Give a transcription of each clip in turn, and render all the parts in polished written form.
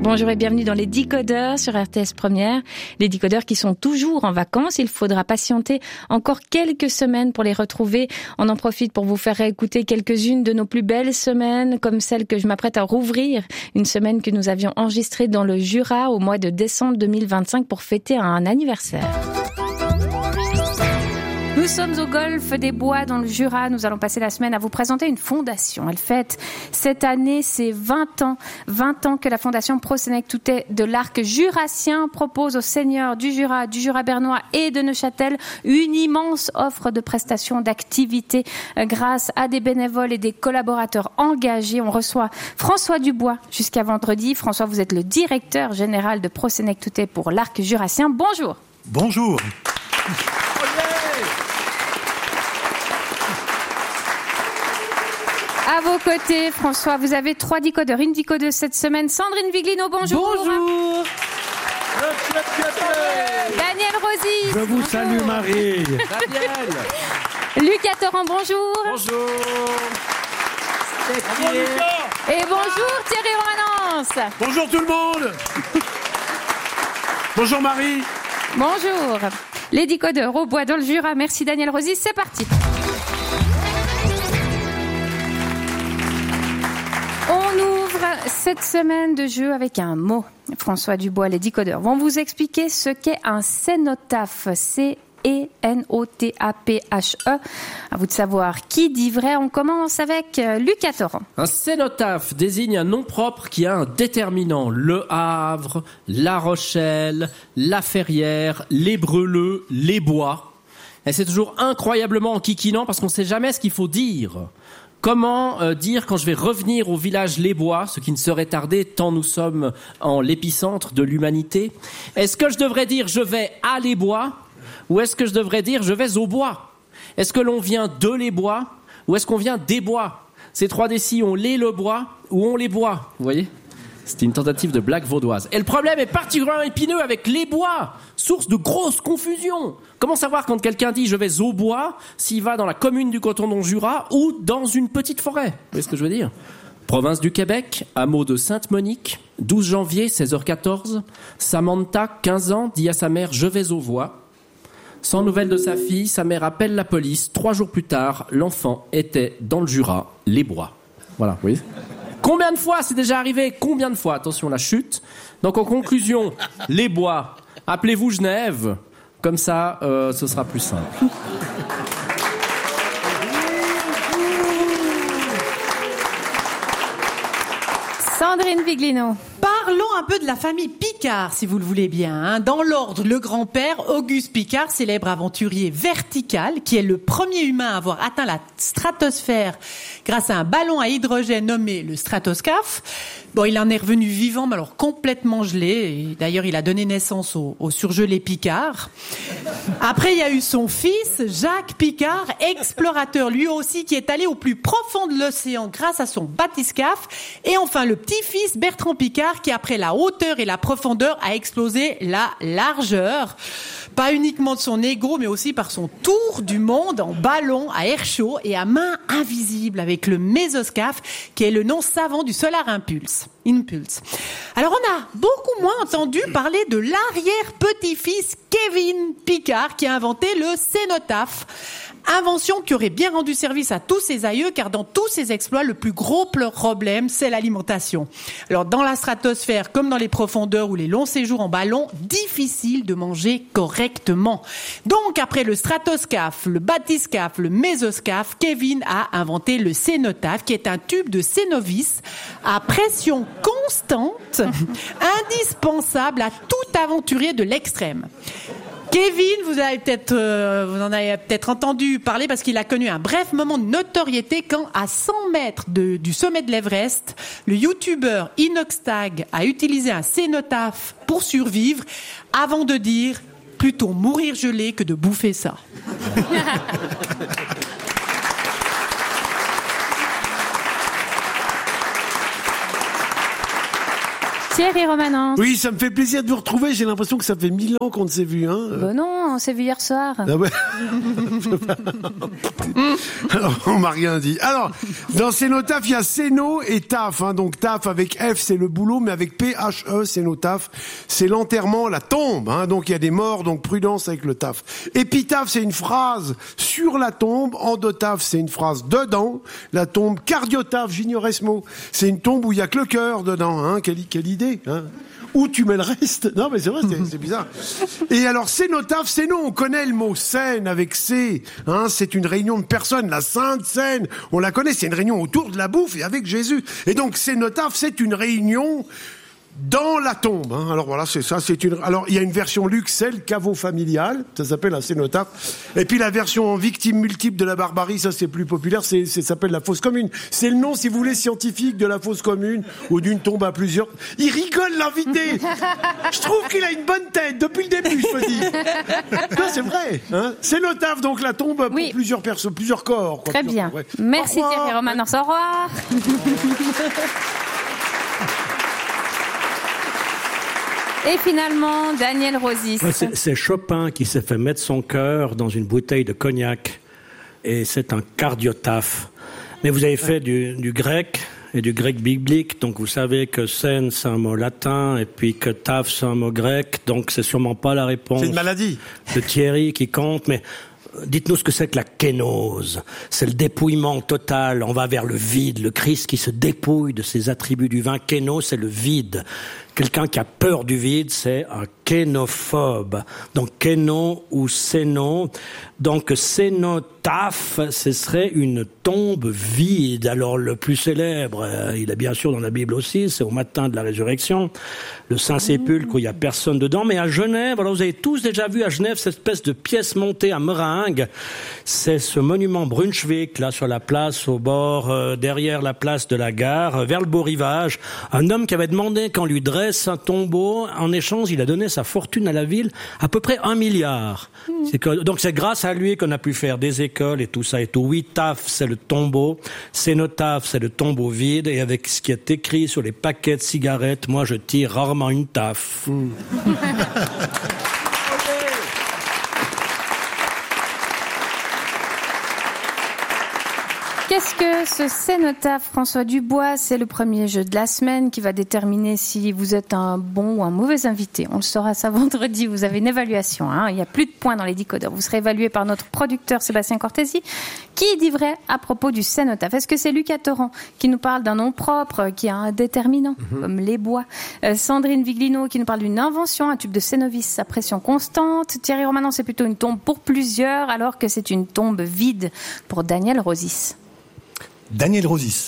Bonjour et bienvenue dans les Décodeurs sur RTS Première. Les Décodeurs qui sont toujours en vacances. Il faudra patienter encore quelques semaines pour les retrouver. On en profite pour vous faire réécouter quelques-unes de nos plus belles semaines, comme celle que je m'apprête à rouvrir. Une semaine que nous avions enregistrée dans le Jura au mois de décembre 2025 pour fêter un anniversaire. Nous sommes au Golfe des Bois dans le Jura. Nous allons passer la semaine à vous présenter une fondation. Elle fête cette année ses 20 ans. 20 ans que la fondation Prosenec Toutet de l'Arc Jurassien propose aux seigneurs du Jura bernois et de Neuchâtel une immense offre de prestations, d'activités grâce à des bénévoles et des collaborateurs engagés. On reçoit François Dubois jusqu'à vendredi. François, vous êtes le directeur général de Prosenec Toutet pour l'Arc Jurassien. Bonjour. Bonjour. À vos côtés, François, vous avez 3 décodeurs. Une décodeuse cette semaine. Sandrine Viglino, bonjour. Bonjour. Daniel Rosy. Je vous salue, Marie. Daniel. Lucas Torrent, bonjour. Bonjour. Et bonjour Thierry Romanence. Bonjour tout le monde. Bonjour Marie. Bonjour. Les décodeurs au bois dans le Jura. Merci Daniel Rosy. C'est parti. On ouvre cette semaine de jeu avec un mot. François Dubois, les décodeurs vont vous expliquer ce qu'est un cénotaphe. C-E-N-O-T-A-P-H-E. À vous de savoir qui dit vrai. On commence avec Lucas Torrent. Un cénotaphe désigne un nom propre qui a un déterminant. Le Havre, La Rochelle, La Ferrière, Les Breleux, Les Bois. Et c'est toujours incroyablement enquiquinant parce qu'on ne sait jamais ce qu'il faut dire. Comment dire quand je vais revenir au village Les Bois, ce qui ne serait tardé tant nous sommes en l'épicentre de l'humanité? Est-ce que je devrais dire je vais à Les Bois ou est-ce que je devrais dire je vais au bois? Est-ce que l'on vient de Les Bois ou est-ce qu'on vient des bois? Ces 3 décis, on les le bois ou on les boit? Vous voyez? C'était une tentative de blague vaudoise. Et le problème est particulièrement épineux avec Les Bois, source de grosse confusion. Comment savoir quand quelqu'un dit « je vais au bois » s'il va dans la commune du Cotentin Jura ou dans une petite forêt? Vous voyez ce que je veux dire? Province du Québec, hameau de Sainte-Monique, 12 janvier, 16h14. Samantha, 15 ans, dit à sa mère « je vais au bois ». Sans nouvelles de sa fille, sa mère appelle la police. 3 jours plus tard, l'enfant était dans le Jura, Les Bois. Voilà, vous voyez? Combien de fois c'est déjà arrivé? Combien de fois? Attention, la chute. Donc en conclusion, Les Bois, appelez-vous Genève. Comme ça, ce sera plus simple. Sandrine Viglino. Parlons un peu de la famille Picard, si vous le voulez bien. Dans l'ordre, le grand-père, Auguste Piccard, célèbre aventurier vertical, qui est le premier humain à avoir atteint la stratosphère grâce à un ballon à hydrogène nommé le stratoscaphe. Bon, il en est revenu vivant, mais alors complètement gelé. Et d'ailleurs, il a donné naissance au surgelé Picard. Après, il y a eu son fils, Jacques Piccard, explorateur lui aussi, qui est allé au plus profond de l'océan grâce à son bathyscaphe. Et enfin, le petit-fils, Bertrand Piccard, qui après la hauteur et la profondeur a explosé la largeur. Pas uniquement de son ego, mais aussi par son tour du monde en ballon, à air chaud et à main invisible avec le mésoscaphe, qui est le nom savant du Solar Impulse. Alors on a beaucoup moins entendu parler de l'arrière-petit-fils Kevin Piccard qui a inventé le cénotaphe. Invention qui aurait bien rendu service à tous ses aïeux, car dans tous ses exploits, le plus gros problème, c'est l'alimentation. Alors dans la stratosphère, comme dans les profondeurs ou les longs séjours en ballon, difficile de manger correctement. Donc après le stratoscaphe, le bathyscaphe, le mésoscaphe, Kevin a inventé le cénotaphe, qui est un tube de cénovis à pression constante, indispensable à tout aventurier de l'extrême. Kevin, vous en avez peut-être entendu parler parce qu'il a connu un bref moment de notoriété quand, à 100 mètres du sommet de l'Everest, le youtubeur Inoxtag a utilisé un cénotaphe pour survivre avant de dire « plutôt mourir gelé que de bouffer ça ». Thierry Romanens. Oui, ça me fait plaisir de vous retrouver. J'ai l'impression que ça fait 1000 ans qu'on ne s'est vu. Hein. Non, on s'est vu hier soir. Ah ouais. Alors, on m'a rien dit. Alors, dans Cénotaphe, il y a Céno et Taf. Hein. Donc Taf avec F, c'est le boulot, mais avec P-H-E, Cénotaphe, c'est l'enterrement, la tombe. Hein. Donc il y a des morts, donc prudence avec le taf. Épitaphe, c'est une phrase sur la tombe. Endotaphe, c'est une phrase dedans la tombe. Cardiotaphe, j'ignorais ce mot. C'est une tombe où il y a que le cœur dedans. Hein. Quelle idée, hein. Où tu mets le reste? Non, mais c'est vrai, c'est bizarre. Et alors, cénotaphe, c'est non, on connaît le mot scène avec C. Hein, c'est une réunion de personnes, la Sainte Seine. On la connaît, c'est une réunion autour de la bouffe et avec Jésus. Et donc, cénotaphe, c'est une réunion dans la tombe. Hein. Alors voilà, c'est ça. Alors il y a une version luxe, celle caveau familial, ça s'appelle un cénotaphe. Et puis la version en victime multiple de la barbarie, ça c'est plus populaire, ça s'appelle la fosse commune. C'est le nom, si vous voulez, scientifique de la fosse commune ou d'une tombe à plusieurs. Il rigole, l'invité. Je trouve qu'il a une bonne tête depuis le début, je me dis. Non, c'est vrai. Hein. Cénotaphe, donc la tombe pour plusieurs personnes, plusieurs corps. Quoi, très bien. Ouais. Merci Thierry Romanens. Au revoir. Et finalement, Daniel Rosis. C'est Chopin qui s'est fait mettre son cœur dans une bouteille de cognac. Et c'est un cardiotaphe. Mais vous avez fait du grec et du grec biblique. Donc vous savez que scène, c'est un mot latin. Et puis que taf, c'est un mot grec. Donc c'est sûrement pas la réponse. C'est une maladie. De Thierry qui compte. Mais dites-nous ce que c'est que la kénose. C'est le dépouillement total. On va vers le vide. Le Christ qui se dépouille de ses attributs du vin. Kénos, c'est le vide. Quelqu'un qui a peur du vide, c'est un kénophobe. Donc kéno ou céno. Donc cénotaphe, ce serait une tombe vide. Alors le plus célèbre, il est bien sûr dans la Bible aussi, c'est au matin de la résurrection, le Saint-Sépulcre où il n'y a personne dedans. Mais à Genève, alors vous avez tous déjà vu à Genève cette espèce de pièce montée à meringue. C'est ce monument Brunswick, là sur la place au bord, derrière la place de la gare, vers le beau rivage. Un homme qui avait demandé qu'on lui dresse un tombeau, en échange, il a donné sa fortune à la ville, à peu près 1 milliard. Donc c'est grâce à lui qu'on a pu faire des écoles et tout ça et tout. Oui, taf, c'est le tombeau. Cénotaphe, c'est le tombeau vide. Et avec ce qui est écrit sur les paquets de cigarettes, moi, je tire rarement une taf. Qu'est-ce que ce cénotaphe, François Dubois? C'est le premier jeu de la semaine qui va déterminer si vous êtes un bon ou un mauvais invité. On le saura ça vendredi. Vous avez une évaluation. Hein. Il n'y a plus de points dans les décodeurs. Vous serez évalué par notre producteur Sébastien Cortési. Qui dit vrai à propos du cénotaphe? Est-ce que c'est Lucas Torrent qui nous parle d'un nom propre, qui a un déterminant, comme les bois? Sandrine Viglino qui nous parle d'une invention, un tube de Cénovis à pression constante. Thierry Romanens, c'est plutôt une tombe pour plusieurs, alors que c'est une tombe vide pour Daniel Rosis. Daniel Rosis.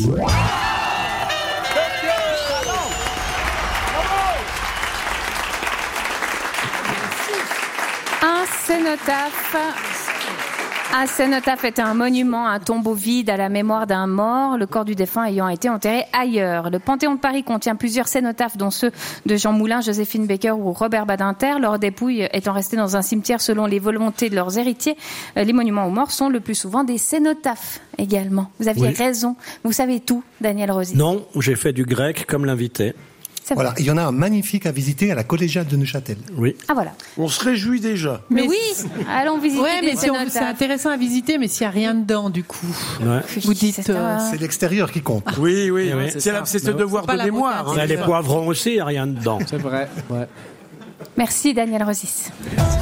Un cénotaphe. Un cénotaphe est un monument, un tombeau vide à la mémoire d'un mort, le corps du défunt ayant été enterré ailleurs. Le Panthéon de Paris contient plusieurs cénotaphes, dont ceux de Jean Moulin, Joséphine Baker ou Robert Badinter, leurs dépouilles étant restées dans un cimetière selon les volontés de leurs héritiers. Les monuments aux morts sont le plus souvent des cénotaphes également. Vous aviez raison. Vous savez tout, Daniel Rosis. Non, j'ai fait du grec comme l'invité. Voilà, il y en a un magnifique à visiter à la collégiale de Neuchâtel. Oui. Ah voilà. On se réjouit déjà. Mais oui, allons visiter des cénotaphes. C'est intéressant à visiter, mais s'il n'y a rien dedans, du coup. Ouais. Vous dites... C'est l'extérieur qui compte. Oui. C'est ce devoir de mémoire. Hein. Les poivrons aussi, il n'y a rien dedans. C'est vrai, ouais. Merci Daniel Rosis.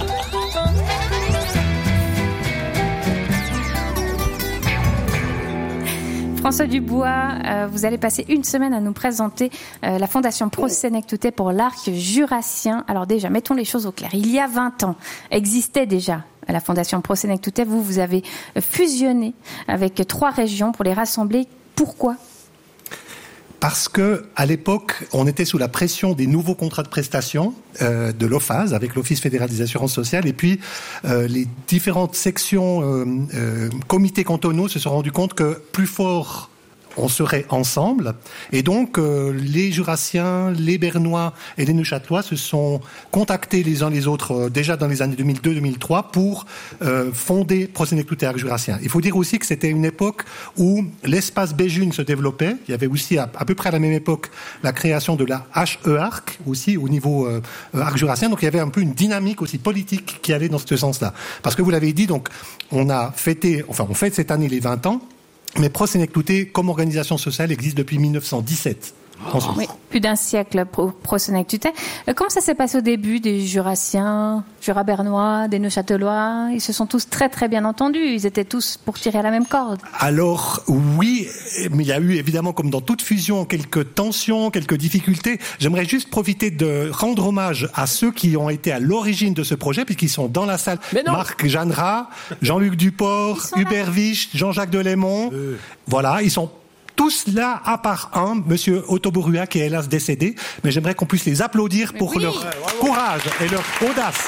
François Dubois, vous allez passer une semaine à nous présenter la Fondation Pro Sénectoutais pour l'arc jurassien. Alors déjà, mettons les choses au clair. Il y a 20 ans, existait déjà la Fondation Pro Sénectoutais. Vous avez fusionné avec 3 régions pour les rassembler. Pourquoi ? Parce que à l'époque, on était sous la pression des nouveaux contrats de prestation de l'OFAS avec l'Office fédéral des assurances sociales, et puis les différentes sections, comités cantonaux se sont rendus compte que plus fort on serait ensemble. Et donc, les Jurassiens, les Bernois et les Neuchâtelois se sont contactés les uns les autres déjà dans les années 2002-2003 pour fonder Prosénectute Arc Jurassien. Il faut dire aussi que c'était une époque où l'espace Béjune se développait. Il y avait aussi à peu près à la même époque la création de la HE-Arc aussi au niveau Arc Jurassien. Donc il y avait un peu une dynamique aussi politique qui allait dans ce sens-là. Parce que vous l'avez dit, donc on fête cette année les 20 ans, mais Prosénectute comme organisation sociale existe depuis 1917. Oui, plus d'un siècle pour Prosénectute. Comment ça s'est passé au début des Jurassiens, Jura-Bernois, des Neuchâtelois? Ils se sont tous très très bien entendus. Ils étaient tous pour tirer à la même corde. Alors oui, mais il y a eu évidemment, comme dans toute fusion, quelques tensions, quelques difficultés. J'aimerais juste profiter de rendre hommage à ceux qui ont été à l'origine de ce projet, puisqu'ils sont dans la salle. Marc Jeanneret, Jean-Luc Duport, Hubert Wicht, Jean-Jacques Delémont. Voilà, ils sont tous là, à part un, Monsieur Otto Borua, qui est hélas décédé, mais j'aimerais qu'on puisse les applaudir pour leur courage et leur audace.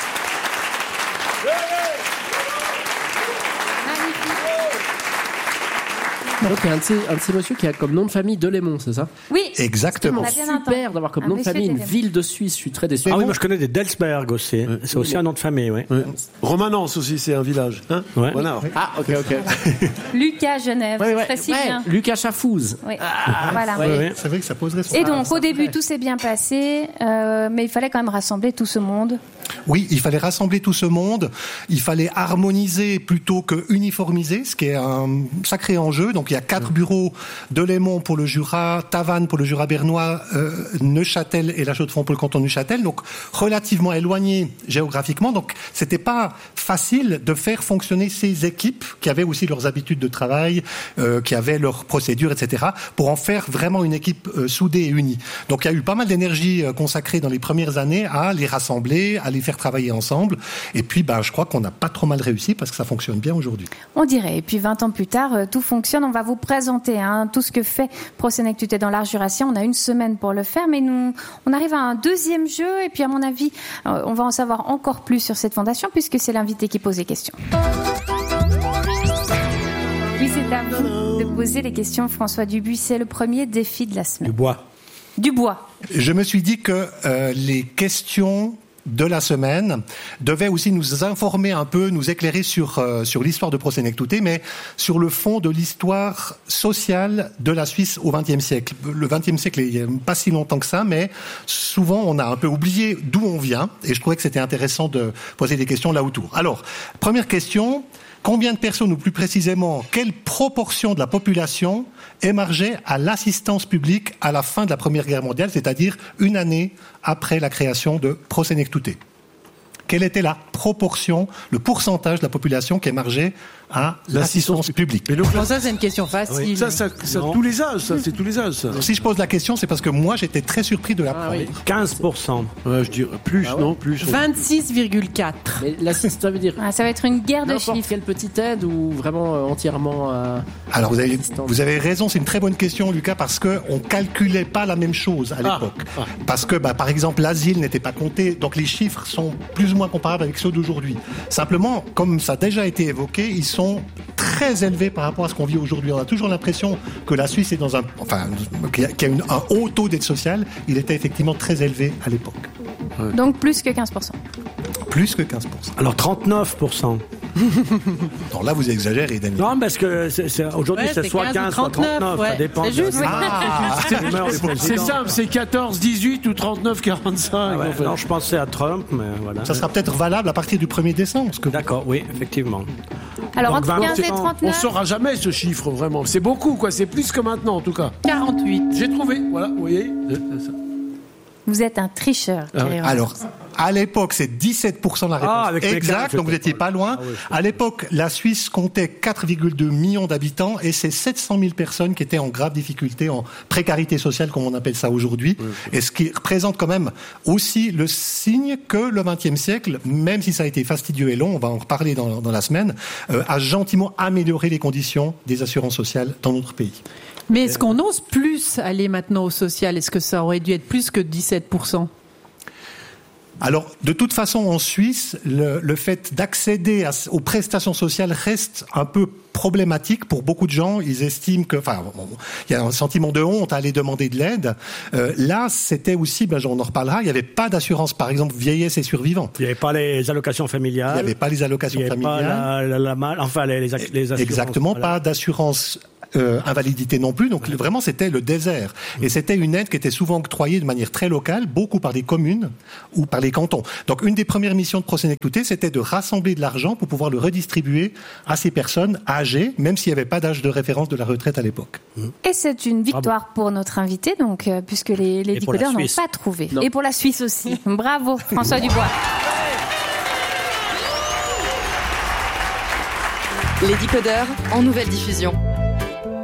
Donc il y a un de ces monsieur qui a comme nom de famille Delémont, c'est ça? Oui, exactement. Super d'avoir comme nom de famille une ville de Suisse. Je suis très déçu. Ah oui, moi je connais des Delsberg aussi. C'est aussi un nom de famille, oui. Romanence aussi, c'est un village. Hein ouais. Voilà. Ah, ok. Lucas Genève, précis bien. Lucas Chafouze. Oui. Voilà. Ouais. C'est vrai que ça poserait son. Et donc au début tout s'est bien passé, mais il fallait quand même rassembler tout ce monde. Oui, il fallait rassembler tout ce monde, il fallait harmoniser plutôt que uniformiser, ce qui est un sacré enjeu. Donc il y a 4 bureaux, Delémont pour le Jura, Tavannes pour le Jura bernois, Neuchâtel et La Chaux-de-Fonds pour le canton de Neuchâtel, donc relativement éloignés géographiquement. Donc c'était pas facile de faire fonctionner ces équipes qui avaient aussi leurs habitudes de travail, qui avaient leurs procédures, etc., pour en faire vraiment une équipe soudée et unie. Donc il y a eu pas mal d'énergie consacrée dans les premières années à les rassembler, à les faire travailler ensemble. Et puis, je crois qu'on n'a pas trop mal réussi parce que ça fonctionne bien aujourd'hui. On dirait. Et puis 20 ans plus tard, tout fonctionne. On va vous présenter tout ce que fait Prosénectute dans l'art jurassien. On a une semaine pour le faire, mais nous, on arrive à un deuxième jeu. Et puis, à mon avis, on va en savoir encore plus sur cette fondation puisque c'est l'invité qui pose les questions. Oui, c'est à vous de poser les questions, François Dubuis. C'est le premier défi de la semaine. Du bois. Je me suis dit que les questions de la semaine devait aussi nous informer un peu, nous éclairer sur l'histoire de Prosénectute, mais sur le fond de l'histoire sociale de la Suisse au XXe siècle. Le XXe siècle, il n'y a pas si longtemps que ça, mais souvent on a un peu oublié d'où on vient, et je trouvais que c'était intéressant de poser des questions là autour. Alors, première question, combien de personnes, ou plus précisément, quelle proportion de la population émargeait à l'assistance publique à la fin de la Première Guerre mondiale, c'est-à-dire une année après la création de Prosénectute? Quelle était la proportion, le pourcentage de la population qui émargeait à l'assistance publique? Ça, c'est une question facile. Oui. Ça tous les âges, c'est tous les âges, ça. Si je pose la question, c'est parce que moi, j'étais très surpris de l'apprendre. Oui. 15%. Ouais, je dirais plus, non, plus. 26,4. Mais l'assistance, ça veut dire Ça va être une guerre de n'importe chiffres. quelle petite aide ou vraiment entièrement... Alors, vous avez raison, c'est une très bonne question, Lucas, parce que on calculait pas la même chose à l'époque. Parce que, par exemple, l'asile n'était pas compté, donc les chiffres sont plus ou moins comparables avec ceux d'aujourd'hui. Simplement, comme ça a déjà été évoqué, ils sont très élevés par rapport à ce qu'on vit aujourd'hui. On a toujours l'impression que la Suisse est qu'il y a un haut taux d'aide sociale. Il était effectivement très élevé à l'époque. Ouais. Donc plus que 15%. Plus que 15%. Alors 39%. Non, là, vous exagérez, Daniel. Non, parce que aujourd'hui, c'est soit 15, soit 39. Ça dépend. C'est juste. C'est simple, c'est 14, 18 ou 39, 45. Ouais, en fait. Non, je pensais à Trump, mais voilà. Ça sera peut-être valable à partir du 1er décembre. D'accord, oui, effectivement. Alors, Donc, entre 15 et 39. On saura jamais ce chiffre, vraiment. C'est beaucoup, quoi. C'est plus que maintenant, en tout cas. 48. J'ai trouvé. Voilà, vous voyez. Vous êtes un tricheur. Alors, à l'époque, c'est 17% la réponse. avec exact, donc vous n'étiez pas loin. À l'époque, la Suisse comptait 4,2 millions d'habitants et c'est 700 000 personnes qui étaient en grave difficulté, en précarité sociale, comme on appelle ça aujourd'hui. Et ce qui représente quand même aussi le signe que le XXe siècle, même si ça a été fastidieux et long, on va en reparler dans la semaine, a gentiment amélioré les conditions des assurances sociales dans notre pays. Mais est-ce qu'on ose plus aller maintenant au social? Est-ce que ça aurait dû être plus que 17%? Alors, de toute façon, en Suisse, le fait d'accéder aux prestations sociales reste un peu problématique pour beaucoup de gens. Ils estiment que, il y a un sentiment de honte à aller demander de l'aide. Là, c'était aussi, on en reparlera, il n'y avait pas d'assurance, par exemple, vieillesse et survivants. Il n'y avait pas les allocations familiales. Il n'y avait pas les allocations familiales. Il n'y avait pas les assurances. Exactement, voilà. Pas d'assurance invalidité non plus, donc vraiment c'était le désert. Et c'était une aide qui était souvent octroyée de manière très locale, beaucoup par les communes ou par les cantons. Donc une des premières missions de Prosenectute, c'était de rassembler de l'argent pour pouvoir le redistribuer à ces personnes âgées, même s'il n'y avait pas d'âge de référence de la retraite à l'époque. Et c'est une victoire pour notre invité, donc puisque les décodeurs n'ont pas trouvé. Non. Et pour la Suisse aussi. Bravo, François Dubois. Les décodeurs en nouvelle diffusion.